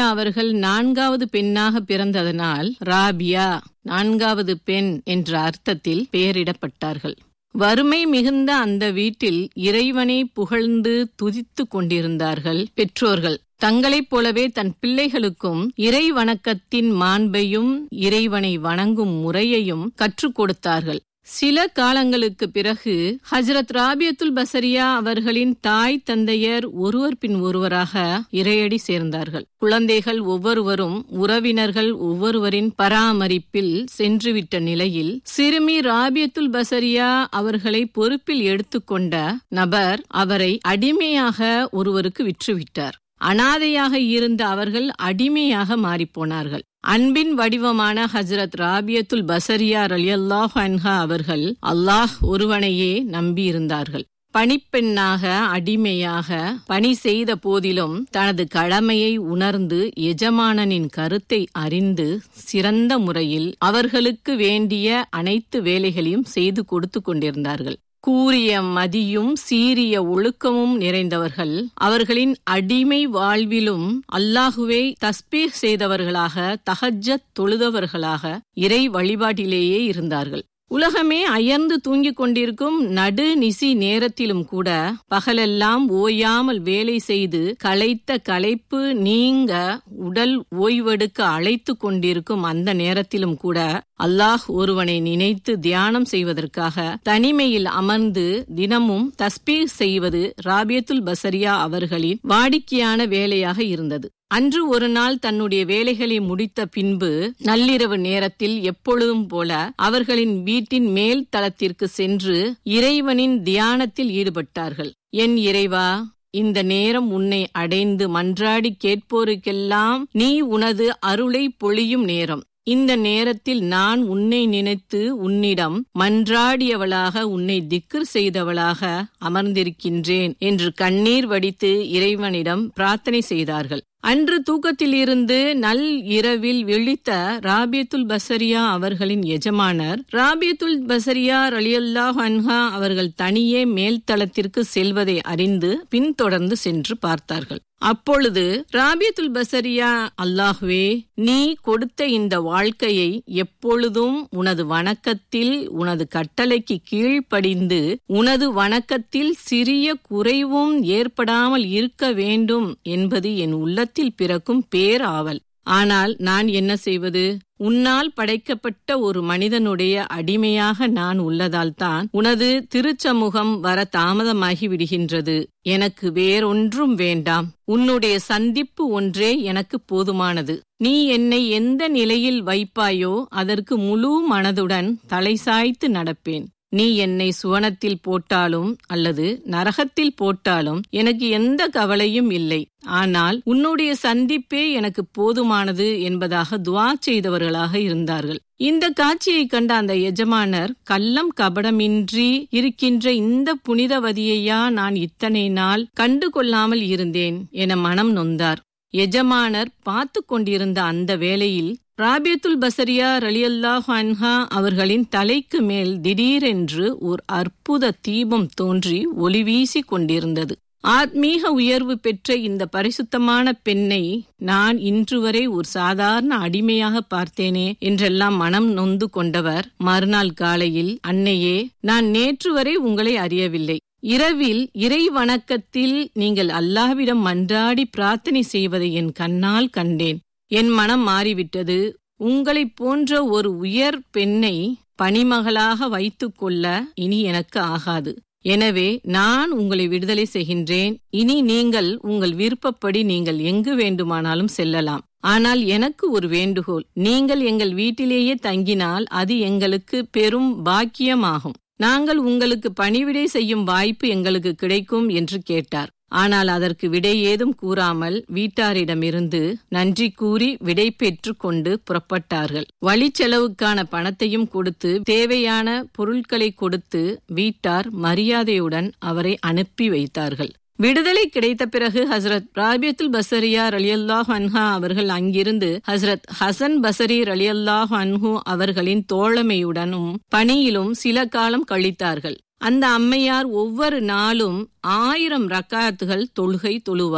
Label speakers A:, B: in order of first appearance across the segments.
A: அவர்கள் 4வது பெண்ணாக பிறந்ததனால் ராபியா 4வது பெண் என்ற அர்த்தத்தில் பெயரிடப்பட்டார்கள். வறுமை மிகுந்த அந்த வீட்டில் இறைவனை புகழ்ந்து துதித்து கொண்டிருந்தார்கள் பெற்றோர்கள். தங்களைப் போலவே தன் பிள்ளைகளுக்கும் இறை வணக்கத்தின் மாண்பையும் இறைவனை வணங்கும் முறையையும் கற்றுக் கொடுத்தார்கள். சில காலங்களுக்கு பிறகு ஹஜ்ரத் ராபியத்துல் பஸரியா அவர்களின் தாய் தந்தையர் ஒருவர் பின் ஒருவராக இறையடி சேர்ந்தார்கள். குழந்தைகள் ஒவ்வொருவரும் உறவினர்கள் ஒவ்வொருவரின் பராமரிப்பில் சென்றுவிட்ட நிலையில் சிறுமி ராபியத்துல் பஸரியா அவர்களை பொறுப்பில் எடுத்துக்கொண்ட நபர் அவரை அடிமையாக ஒருவருக்கு விற்றுவிட்டார். அனாதையாக இருந்த அவர்கள் அடிமையாக மாறிப்போனார்கள். அன்பின் வடிவமான ஹஜ்ரத் ராபியத்துல் பஸரியா ரலியல்லாஹு அன்ஹா அவர்கள் அல்லாஹ் ஒருவனையே நம்பியிருந்தார்கள். பணிப்பெண்ணாக அடிமையாக பணி செய்த போதிலும் தனது கடமையை உணர்ந்து எஜமானனின் கருத்தை அறிந்து சிறந்த முறையில் அவர்களுக்கு வேண்டிய அனைத்து வேலைகளையும் செய்து கொடுத்து கொண்டிருந்தார்கள். கூரிய மதியும் சீரிய ஒழுக்கமும் நிறைந்தவர்கள். அவர்களின் அடிமை வாழ்விலும் அல்லாஹுவை தஸ்பீஹ் செய்தவர்களாக, தஹஜ்ஜத் தொழுதவர்களாக, இறை வழிபாட்டிலேயே இருந்தார்கள். உலகமே அயர்ந்து தூங்கிக் கொண்டிருக்கும் நடு நிசி நேரத்திலும் கூட பகலெல்லாம் ஓயாமல் வேலை செய்து களைத்த களைப்பு நீங்க உடல் ஓய்வெடுக்க அழைத்து கொண்டிருக்கும் அந்த நேரத்திலும் கூட அல்லாஹ் ஒருவனை நினைத்து தியானம் செய்வதற்காக தனிமையில் அமர்ந்து தினமும் தஸ்பீஹ் செய்வது ராபியத்துல் பஸரியா அவர்களின் வாடிக்கையான வேலையாக இருந்தது. அன்று ஒரு நாள் தன்னுடைய வேலைகளை முடித்த பின்பு நள்ளிரவு நேரத்தில் எப்பொழுதும் போல அவர்களின் வீட்டின் மேல் தளத்திற்கு சென்று இறைவனின் தியானத்தில் ஈடுபட்டார்கள். என் இறைவா, இந்த நேரம் உன்னை அடைந்து மன்றாடி கேட்போருக்கெல்லாம் நீ உனது அருளை பொழியும் நேரம். இந்த நேரத்தில் நான் உன்னை நினைத்து உன்னிடம் மன்றாடியவளாக, உன்னை திக்ர் செய்தவளாக அமர்ந்திருக்கின்றேன் என்று கண்ணீர் வடித்து இறைவனிடம் பிரார்த்தனை செய்தார்கள். அன்று தூக்கத்திலிருந்து நல் இரவில் விழித்த ராபியத்துல் பஸரியா அவர்களின் எஜமானர் ராபியத்துல் பஸரியா ரலியல்லாஹு அன்ஹா அவர்கள் தனியே மேல்தளத்திற்கு செல்வதை அறிந்து பின்தொடர்ந்து சென்று பார்த்தார்கள். அப்பொழுது ராபியத்துல் பஸரியா, அல்லாஹ்வே, நீ கொடுத்த இந்த வாழ்க்கையை எப்பொழுதும் உனது வணக்கத்தில் உனது கட்டளைக்கு கீழ்ப்படிந்து உனது வணக்கத்தில் சிறிய குறைவும் ஏற்படாமல் இருக்க வேண்டும் என்பது என் உள்ளத்தில் பிறக்கும் பேராவல். ஆனால் நான் என்ன செய்வது? உன்னால் படைக்கப்பட்ட ஒரு மனிதனுடைய அடிமையாக நான் உள்ளதால் தான் உனது திருச்சமூகம் வர தாமதமாகி விடுகின்றது. எனக்கு வேறொன்றும் வேண்டாம். உன்னுடைய சந்திப்பு ஒன்றே எனக்கு போதுமானது. நீ என்னை எந்த நிலையில் வைப்பாயோ அதற்கு முழு மனதுடன் தலை சாய்த்து நடப்பேன். நீ என்னை சுவனத்தில் போட்டாலும் அல்லது நரகத்தில் போட்டாலும் எனக்கு எந்த கவலையும் இல்லை. ஆனால் உன்னுடைய சந்திப்பே எனக்கு போதுமானது என்பதாக துஆ செய்தவர்களாக இருந்தார்கள். இந்த காட்சியை கண்ட அந்த எஜமானர், கள்ளம் கபடமின்றி இருக்கின்ற இந்த புனிதவதியையா நான் இத்தனை நாள் கண்டு கொள்ளாமல் இருந்தேன் என மனம் நொந்தார். எஜமானர் பார்த்து கொண்டிருந்த அந்த வேளையில் ராபியத்துல் பஸரியா ரலியல்லாஹு அன்ஹா அவர்களின் தலைக்கு மேல் திடீரென்று ஒரு அற்புத தீபம் தோன்றி ஒளி வீசி கொண்டிருந்தது. ஆத்மீக உயர்வு பெற்ற இந்த பரிசுத்தமான பெண்ணை நான் இன்று வரை ஒரு சாதாரண அடிமையாக பார்த்தேனே என்றெல்லாம் மனம் நொந்து கொண்டவர் மறுநாள் காலையில், அன்னையே, நான் நேற்று வரை உங்களை அறியவில்லை. இரவில் இறை வணக்கத்தில் நீங்கள் அல்லாஹ்விடம் மன்றாடி பிரார்த்தனை செய்வதை என் கண்ணால் கண்டேன். என் மனம் மாறிவிட்டது. உங்களைப் போன்ற ஒரு உயர் பெண்ணை பணிமகளாக வைத்துக் கொள்ள இனி எனக்கு ஆகாது. எனவே நான் உங்களை விடுதலை செய்கின்றேன். இனி நீங்கள் உங்கள் விருப்பப்படி நீங்கள் எங்கு வேண்டுமானாலும் செல்லலாம். ஆனால் எனக்கு ஒரு வேண்டுகோள். நீங்கள் எங்கள் வீட்டிலேயே தங்கினால் அது எங்களுக்கு பெரும் பாக்கியமாகும். நாங்கள் உங்களுக்கு பணிவிடை செய்யும் வாய்ப்பு எங்களுக்கு கிடைக்கும் என்று கேட்டார். ஆனால் அதற்கு விடை ஏதும் கூறாமல் வீட்டாரிடமிருந்து நன்றி கூறி விடை பெற்று கொண்டு புறப்பட்டார்கள். வழி செலவுக்கான பணத்தையும் கொடுத்து தேவையான பொருட்களை கொடுத்து வீட்டார் மரியாதையுடன் அவரை அனுப்பி வைத்தார்கள். விடுதலை கிடைத்த பிறகு ஹசரத் ராபியத்துல் பஸரியா ரலியல்லாஹு அன்ஹா அவர்கள் அங்கிருந்து ஹசரத் ஹசன் பஸரி ரலியல்லாஹு அன்ஹு அவர்களின் தோழமையுடனும் பணியிலும் சில காலம் கழித்தார்கள். அந்த அம்மையார் ஒவ்வொரு நாளும் 1000 ரக்காத்துகள் தொழுகை தொழுவார்கள்.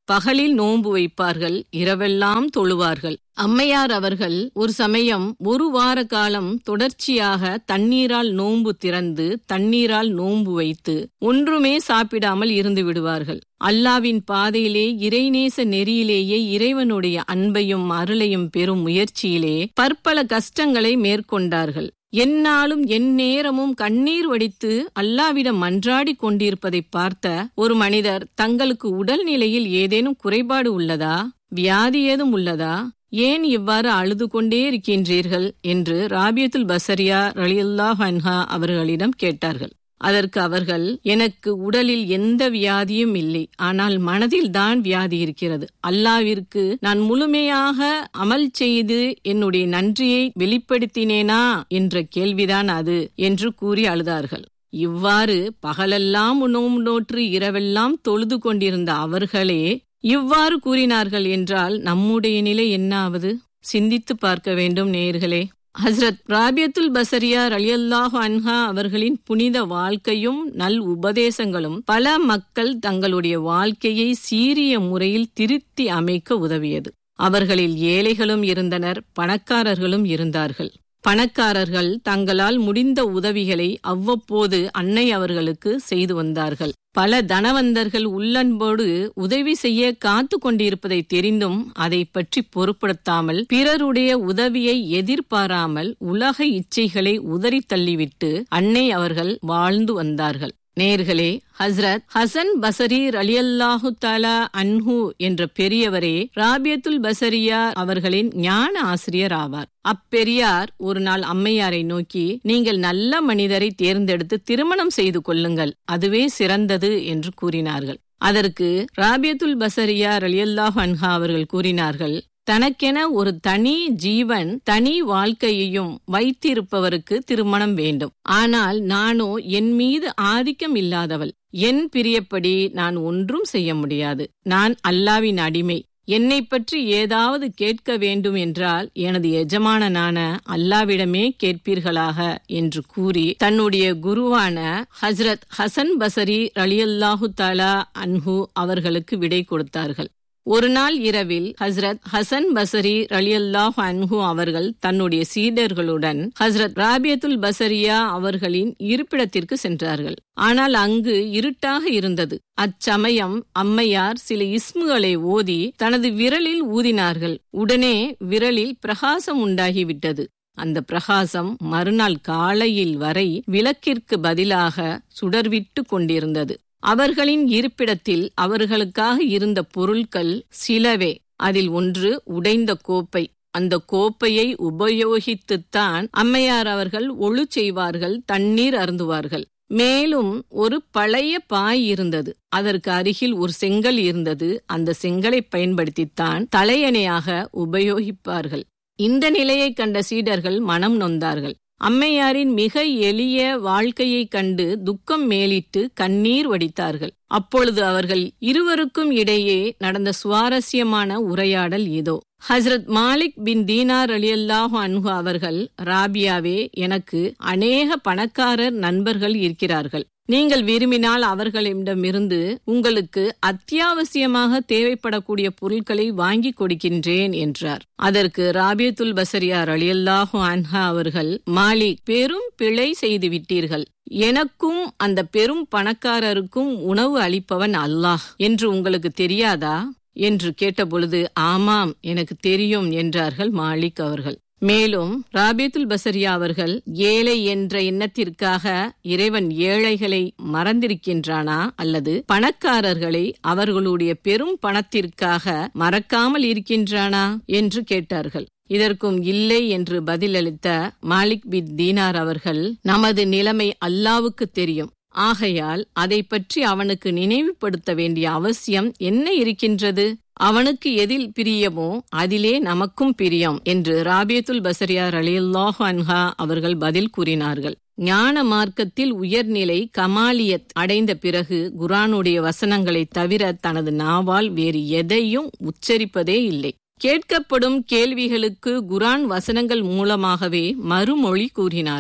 A: பகலில் நோன்பு வைப்பார்கள், இரவெல்லாம் தொழுவார்கள். அம்மையார் அவர்கள் ஒரு சமயம் 1 வார காலம் தொடர்ச்சியாக தண்ணீரால் நோன்பு திறந்து தண்ணீரால் நோன்பு வைத்து ஒன்றுமே சாப்பிடாமல் இருந்து விடுவார்கள். அல்லாவின் பாதையிலே இறைநேச நெறியிலேயே இறைவனுடைய அன்பையும் அருளையும் பெறும் முயற்சியிலே பற்பல கஷ்டங்களை மேற்கொண்டார்கள். எந்நாளும் எந்நேரமும் கண்ணீர் வடித்து அல்லாவிடம் மன்றாடி கொண்டிருப்பதை பார்த்த ஒரு மனிதர், தங்களுக்கு உடல்நிலையில் ஏதேனும் குறைபாடு உள்ளதா, வியாதி ஏதும் உள்ளதா, ஏன் இவ்வாறு அழுது கொண்டே இருக்கின்றீர்கள் என்று ராபியத்துல் பஸரியா ரலியல்லாஹு அன்ஹா அவர்களிடம் கேட்டார்கள். அதற்கு அவர்கள், எனக்கு உடலில் எந்த வியாதியும் இல்லை, ஆனால் மனதில் தான் வியாதி இருக்கிறது. அல்லாவிற்கு நான் முழுமையாக அமல் செய்து என்னுடைய நன்றியை வெளிப்படுத்தினேனா என்ற கேள்விதான் அது என்று கூறி அழுதார்கள். இவ்வாறு பகலெல்லாம் நோன்பு நோற்று இரவெல்லாம் தொழுது கொண்டிருந்த அவர்களே இவ்வாறு கூறினார்கள் என்றால் நம்முடைய நிலை என்னாவது? சிந்தித்து பார்க்க வேண்டும் நேயர்களே. ஹஸ்ரத் ராபியத்துல் பஸரியா ரலியல்லாஹு அன்ஹா அவர்களின் புனித வாழ்க்கையும் நல் உபதேசங்களும் பல மக்கள் தங்களுடைய வாழ்க்கையை சீரிய முறையில் திருத்தி அமைக்க உதவியது. அவர்களில் ஏழைகளும் இருந்தனர், பணக்காரர்களும் இருந்தார்கள். பணக்காரர்கள் தங்களால் முடிந்த உதவிகளை அவ்வப்போது அன்னை அவர்களுக்கு செய்து வந்தார்கள். பல தனவந்தர்கள் உள்ளன்போடு உதவி செய்ய காத்து கொண்டிருப்பதை தெரிந்தும் அதை பற்றி பொருட்படுத்தாமல் பிறருடைய உதவியை எதிர்பாராமல் உலக இச்சைகளை உதறி தள்ளிவிட்டு அன்னை அவர்கள் வாழ்ந்து வந்தார்கள். நேர்களே, ஹஸ்ரத் ஹசன் பஸரி ரலியல்லாஹு தஆலா அன்ஹு என்ற பெரியவரே ராபியத்துல் பஸரியா அவர்களின் ஞான ஆசிரியர் ஆவார். அப்பெரியார் ஒரு நாள் அம்மையாரை நோக்கி, நீங்கள் நல்ல மனிதரை தேர்ந்தெடுத்து திருமணம் செய்து கொள்ளுங்கள், அதுவே சிறந்தது என்று கூறினார்கள். அதற்கு ராபியத்துல் பஸரியா ரலியல்லாஹு அன்ஹா அவர்கள் கூறினார்கள், தனக்கென ஒரு தனி ஜீவன் தனி வாழ்க்கையையும் வைத்திருப்பவருக்கு திருமணம் வேண்டும். ஆனால் நானோ என் மீது ஆதிக்கம் இல்லாதவள், என் பிரியப்படி நான் ஒன்றும் செய்ய முடியாது. நான் அல்லாவின் அடிமை. என்னை பற்றி ஏதாவது கேட்க வேண்டும் என்றால் எனது எஜமானனான அல்லாவிடமே கேட்பீர்களாக என்று கூறி தன்னுடைய குருவான ஹஸ்ரத் ஹசன் பஸரி ரலியல்லாஹு தஆலா அன்ஹு அவர்களுக்கு விடை கொடுத்தார்கள். ஒரு நாள் இரவில் ஹஸ்ரத் ஹசன் பஸரி ரலியல்லாஹு அன்ஹு அவர்கள் தன்னுடைய சீடர்களுடன் ஹஸ்ரத் ராபியத்துல் பஸரியா அவர்களின் இருப்பிடத்திற்கு சென்றார்கள். ஆனால் அங்கு இருட்டாக இருந்தது. அச்சமயம் அம்மையார் சில இஸ்முகளை ஓதி தனது விரலில் ஊதினார்கள். உடனே விரலில் பிரகாசம் உண்டாகிவிட்டது. அந்த பிரகாசம் மறுநாள் காலையில் வரை விளக்கிற்கு பதிலாக சுடர்விட்டு கொண்டிருந்தது. அவர்களின் இருப்பிடத்தில் அவர்களுக்காக இருந்த பொருட்கள் சிலவே. அதில் ஒன்று உடைந்த கோப்பை. அந்த கோப்பையை உபயோகித்துத்தான் அம்மையார் அவர்கள் ஒழு செய்வார்கள், தண்ணீர் அருந்துவார்கள். மேலும் ஒரு பழைய பாய் இருந்தது. அதற்கு அருகில் ஒரு செங்கல் இருந்தது. அந்த செங்கலை பயன்படுத்தித்தான் தலையணையாக உபயோகிப்பார்கள். இந்த நிலையை கண்ட சீடர்கள் மனம் நொந்தார்கள். அம்மையாரின் மிக எளிய வாழ்க்கையை கண்டு துக்கம் மேலிட்டு கண்ணீர் வடித்தார்கள். அப்பொழுது அவர்கள் இருவருக்கும் இடையே நடந்த சுவாரஸ்யமான உரையாடல் இதோ. ஹஸ்ரத் மாலிக் பின் தீனார் ரலியல்லாஹு அன்ஹு அவர்கள், ராபியாவே, எனக்கு அநேக பணக்காரர் நண்பர்கள் இருக்கிறார்கள். நீங்கள் விரும்பினால் அவர்களிடமிருந்து உங்களுக்கு அத்தியாவசியமாக தேவைப்படக்கூடிய பொருட்களை வாங்கி கொடுக்கின்றேன் என்றார். அதற்கு ராபியத்துல் பஸரியா ரலியல்லாஹு அன்ஹா அவர்கள், மாலிக், பெரும் பிழை செய்து விட்டீர்கள். எனக்கும் அந்த பெரும் பணக்காரருக்கும் உணவு அளிப்பவன் அல்லாஹ் என்று உங்களுக்கு தெரியாதா என்று கேட்டபொழுது, ஆமாம், எனக்கு தெரியும் என்றார்கள் மாலிக் அவர்கள். மேலும் ராபியத்துல் பஸரியா அவர்கள், ஏழை என்ற எண்ணத்திற்காக இறைவன் ஏழைகளை மறந்திருக்கின்றானா அல்லது பணக்காரர்களை அவர்களுடைய பெரும் பணத்திற்காக மறக்காமல் இருக்கின்றானா என்று கேட்டார்கள். இதற்கும் இல்லை என்று பதிலளித்த மாலிக் பின் தீனார் அவர்கள், நமது நிலைமை அல்லாவுக்கு தெரியும். ஆகையால் அதை பற்றி அவனுக்கு நினைவுபடுத்த வேண்டிய அவசியம் என்ன இருக்கின்றது? அவனுக்கு எதில் பிரியமோ அதிலே நமக்கும் பிரியம் என்று ராபியத்துல் பஸரியா ரலியல்லாஹு அன்ஹா அவர்கள் பதில் கூறினார்கள். ஞான மார்க்கத்தில் உயர்நிலை கமாலியத் அடைந்த பிறகு குர்ஆனுடைய வசனங்களை தவிர தனது நாவால் வேறு எதையும் உச்சரிப்பதே இல்லை. கேட்கப்படும் கேள்விகளுக்கு குர்ஆன் வசனங்கள் மூலமாகவே மறுமொழி கூறினார்கள்.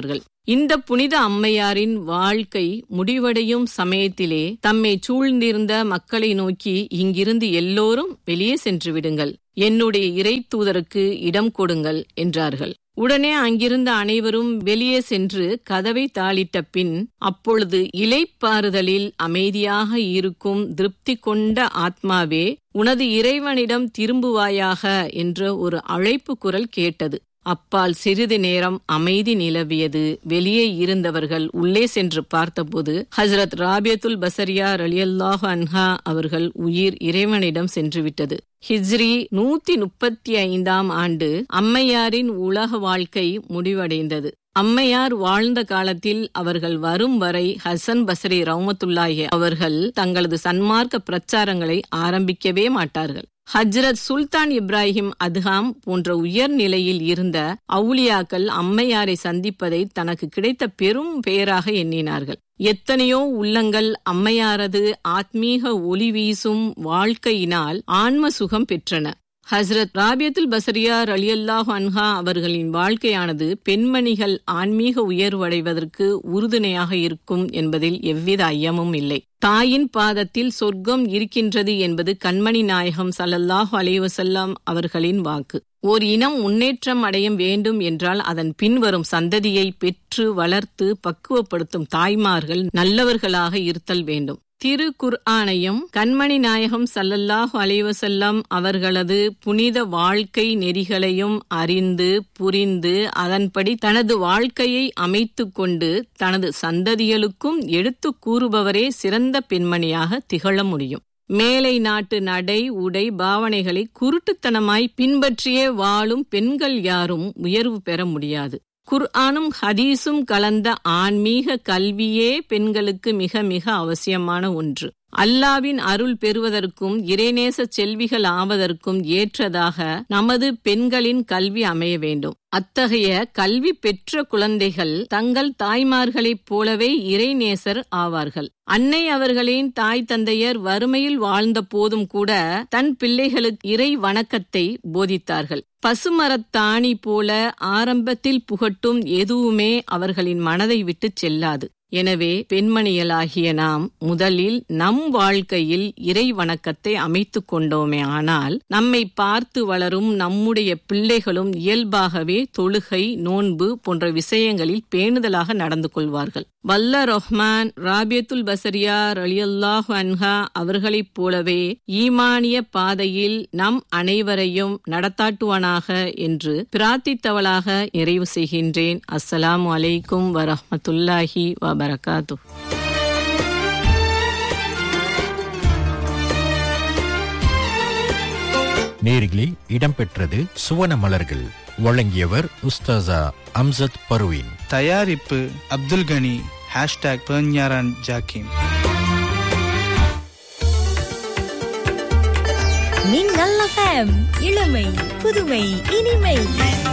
A: இந்த புனித அம்மையாரின் வாழ்க்கை முடிவடையும் சமயத்திலே தம்மை சூழ்ந்திருந்த மக்களை நோக்கி, இங்கிருந்து எல்லோரும் வெளியே சென்று விடுங்கள், என்னுடைய இறை தூதருக்கு இடம் கொடுங்கள் என்றார்கள். உடனே அங்கிருந்த அனைவரும் வெளியே சென்று கதவை தாளிட்ட பின், அப்பொழுது இளைப்பாறுதலில் அமைதியாக இருக்கும் திருப்தி கொண்ட ஆத்மாவே, உனது இறைவனிடம் திரும்புவாயாக என்ற ஒரு அழைப்பு குரல் கேட்டது. அப்பால் சிறிது நேரம் அமைதி நிலவியது. வெளியே இருந்தவர்கள் உள்ளே சென்று பார்த்தபோது ஹஸ்ரத் ராபியத்துல் பசரியா ரலியல்லாஹு அன்ஹா அவர்கள் உயிர் இறைவனிடம் சென்றுவிட்டது. ஹிஜ்ரி 135ஆம் ஆண்டு அம்மையாரின் உலக வாழ்க்கை முடிவடைந்தது. அம்மையார் வாழ்ந்த காலத்தில் அவர்கள் வரும் வரை ஹசன் பஸ்ரி ரஹ்மத்துல்லாஹி அவர்கள் தங்களது சன்மார்க்க பிரச்சாரங்களை ஆரம்பிக்கவே மாட்டார்கள். ஹஜ்ரத் சுல்தான் இப்ராஹிம் அத்ஹாம் போன்ற உயர் நிலையில் இருந்த அவுலியாக்கள் அம்மையாரை சந்திப்பதை தனக்கு கிடைத்த பெரும் பெயராக எண்ணினார்கள். எத்தனையோ உள்ளங்கள் அம்மையாரது ஆத்மீக ஒளி வீசும் வாழ்க்கையினால் ஆன்ம சுகம் பெற்றன. ஹஸ்ரத் ராபியத்துல் பசரியா ரலியல்லாஹு அன்ஹா அவர்களின் வாழ்க்கையானது பெண்மணிகள் ஆன்மீக உயர்வடைவதற்கு உறுதுணையாக இருக்கும் என்பதில் எவ்வித ஐயமும் இல்லை. தாயின் பாதத்தில் சொர்க்கம் இருக்கின்றது என்பது கண்மணி நாயகம் ஸல்லல்லாஹு அலைஹி வஸல்லம் அவர்களின் வாக்கு. ஓர் இனம் முன்னேற்றம் அடைய வேண்டும் என்றால் அதன் பின்வரும் சந்ததியை பெற்று வளர்த்து பக்குவப்படுத்தும் தாய்மார்கள் நல்லவர்களாக இருத்தல் வேண்டும். திரு குர்ஆனையும் கண்மணி நாயகம் ஸல்லல்லாஹு அலைஹி வஸல்லம் அவர்களது புனித வாழ்க்கை நெறிகளையும் அறிந்து புரிந்து அதன்படி தனது வாழ்க்கையை அமைத்து கொண்டு தனது சந்ததிகளுக்கும் எடுத்து கூறுபவரே சிறந்த பெண்மணியாக திகழ முடியும். மேலை நாட்டு நடை உடை பாவனைகளை குருட்டுத்தனமாய் பின்பற்றியே வாழும் பெண்கள் யாரும் உயர்வு பெற முடியாது. குர்ஆனும் ஹதீஸும் கலந்த ஆன்மீக கல்வியே பெண்களுக்கு மிக மிக அவசியமான ஒன்று. அல்லாவின் அருள் பெறுவதற்கும் இறைநேச செல்விகள் ஆவதற்கும் ஏற்றதாக நமது பெண்களின் கல்வி அமைய வேண்டும். அத்தகைய கல்வி பெற்ற குழந்தைகள் தங்கள் தாய்மார்களைப் போலவே இறைநேசர் ஆவார்கள். அன்னை அவர்களின் தாய் தந்தையர் வறுமையில் வாழ்ந்த போதும் கூட தன் பிள்ளைகளுக்கு இறை வணக்கத்தை போதித்தார்கள். பசுமரத்தாணி போல ஆரம்பத்தில் புகட்டும் எதுவுமே அவர்களின் மனதை விட்டு செல்லாது. எனவே பெண்மணிகளாகிய நாம் முதலில் நம் வாழ்க்கையில் இறை வணக்கத்தை அமைத்து கொண்டோமே ஆனால் நம்மை பார்த்து வளரும் நம்முடைய பிள்ளைகளும் இயல்பாகவே தொழுகை நோன்பு போன்ற விஷயங்களில் பேணுதலாக நடந்து கொள்வார்கள். வல்ல ரஹ்மான் ராபியத்துல் பசரியா ரலியல்லாஹு அன்ஹா அவர்களைப் போலவே ஈமானிய பாதையில் நம் அனைவரையும் நடத்தாட்டுவானாக என்று பிரார்த்தித்தவளாக நிறைவு செய்கின்றேன். அஸ்ஸலாமு அலைக்கும் வரஹ்மத்துல்லாஹி வபரகாத்துஹு.
B: நேரிலே இடம்பெற்றது சுவன மலர்கள். வழங்கியவர் உஸ்தாசா அம்சத் பர்வீன்.
C: தயாரிப்பு அப்துல் கனி. #பெர்ஞாரான் ஜாக்கிம்.
D: மின்னல் FM, இளமை புதுமை இனிமை.